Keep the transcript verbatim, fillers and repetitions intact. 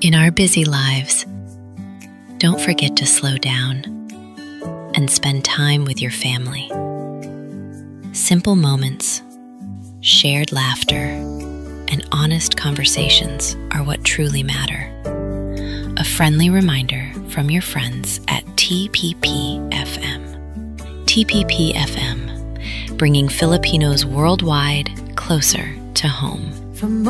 In our busy lives, don't forget to slow down and spend time with your family. Simple moments, shared laughter, and honest conversations are what truly matter. A friendly reminder from your friends at T P P F M. T P P F M, bringing Filipinos worldwide closer to home. From